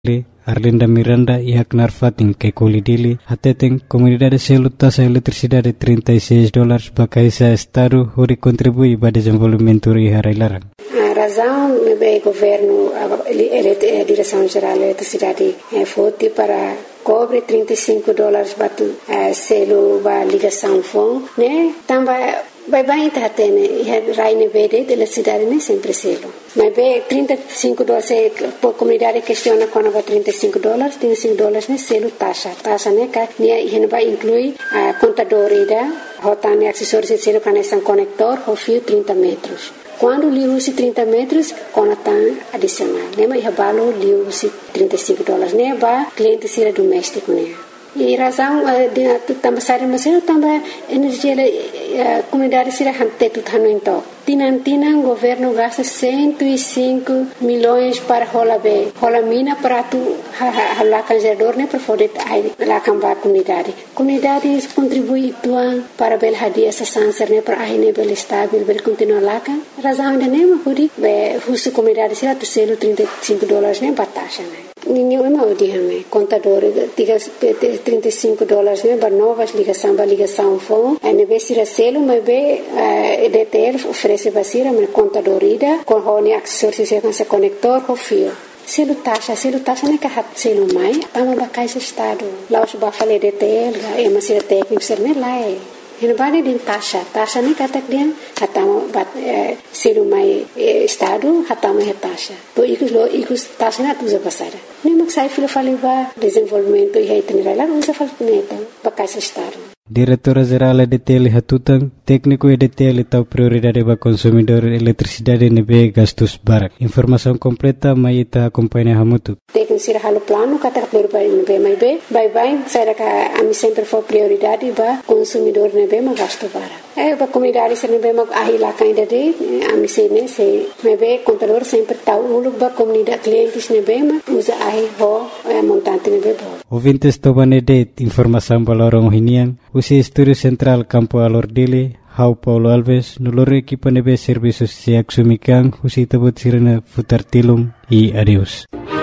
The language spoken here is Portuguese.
Arlinda Miranda e Aknar Fatin que colidili até tem comunidade selo taxa eletricidade $36 para cada estado onde contribui para o desenvolvimento e harailarang. A razão é o governo, a direção geral da eletricidade foi para cobre $35 para selo para ligação phone, né? Também vai estar tendo raine verde de eletricidade nem sempre selo. Mas bem $35 por comunidade questiona quando vai $35 né selo taxa né que vai incluir a contadora da rotane acessórios de selo conexão conector ou fio 30 metros. Quando lhe use 30 metros, conta adicional. Lembra que valor lhe use $35 né para cliente ser doméstico né. E razão de também sair mas também energia comunidade será hante tudo no então. Tinan governo gasta 105 milhões para rola mina para tu lá canjador né para poder lá cambar comunidade. Comunidade contribui tuan para bel hadia essa sanser né para aí bel estável bel continuar lá kan. Razão de nem mas husu comunidade será tu selo $35 né batasha né. Ninguém mau dihame contador diga $35 né para novas ligação phone e vez será selo mas be EDTL oferece basira mas contador ida com hone acessórios se conector ou fio selo taxa né que hat selo mai tama bakai se estado lá os ba fale EDTL e mas será técnico ser né lá Ele vai din taxa ni kata dia hatama bat selo mai estado hatama taxa. To ikus taxa na tuza pasada. Ni maksai filo faliba desenvolvimento e itinerário usa falneta bakai estado. Diretora-Geral EDTL Hatutang, técnico EDTL tahu prioridade para consumidor eletricidade nebe gastos barak. Informação completa mai ita acompanha hamutu. Técnico sira halo plano kata prioridade nebe mai be, bye saya ka ami sempre for prioridade para consumidor nebe ma gasto barak. Ba comunidade sira nebe ma ahila kainda de ami se nebe contador sempre tahu uluk ba comunidade clientes nebe ma usa ahi ho montante nebe bo. Ouvintes tobanede informação balorong hinian. Usi Estúdio Central Campo Alordile, Hau Paulo Alves, noloro equipa nebe serviços siak sumikan, usi tabut sirena futar tilum e adeus.